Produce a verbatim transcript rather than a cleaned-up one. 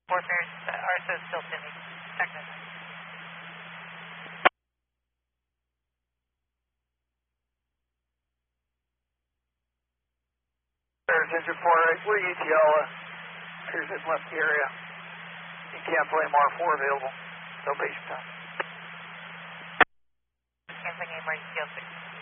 Fort Pierce, uh, R S O still sending. Technically. There's engine four right, we're E T L, uh, Pierce has left the area. You can't blame R four available. No base time. Canceling A M R E T L six.